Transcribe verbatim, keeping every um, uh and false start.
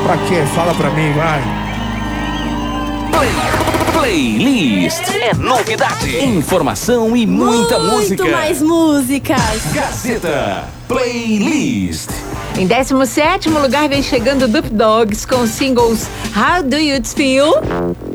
Pra quê? Fala pra mim, vai. Play, playlist é novidade, informação e muita Muito música. Muito mais músicas. Gazeta Playlist. Em décimo sétimo lugar vem chegando Dub Dogs com os singles How Do You Feel